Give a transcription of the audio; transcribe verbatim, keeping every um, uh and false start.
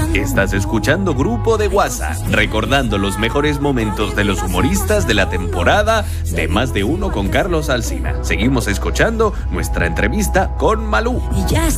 Estás escuchando Grupo de WhatsApp, recordando los mejores momentos de los humoristas de la temporada de Más de Uno con Carlos Alsina. Seguimos escuchando nuestra entrevista con Malú. Y ya